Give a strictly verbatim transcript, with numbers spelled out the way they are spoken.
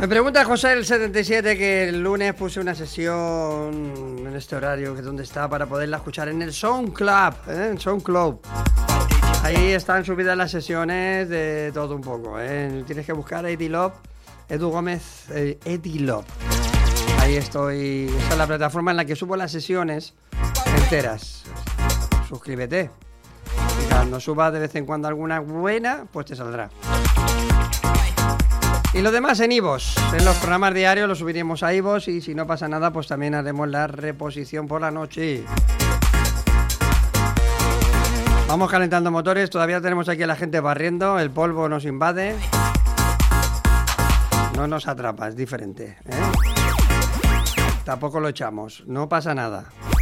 Me pregunta José el setenta y siete que el lunes puse una sesión en este horario que donde está para poderla escuchar en el SoundCloud, ¿eh? En SoundCloud. Ahí están subidas las sesiones de todo un poco, ¿eh? Tienes que buscar Eddie Love, Edu Gómez, eh, Eddie Love. Ahí estoy. Esa es la plataforma en la que subo las sesiones enteras. Suscríbete. Y cuando subas de vez en cuando alguna buena, pues te saldrá. Y lo demás en iVoox. En los programas diarios los subiremos a iVoox y si no pasa nada, pues también haremos la reposición por la noche. Vamos calentando motores. Todavía tenemos aquí a la gente barriendo. El polvo nos invade. No nos atrapa, es diferente, ¿eh? Tampoco lo echamos. No pasa nada.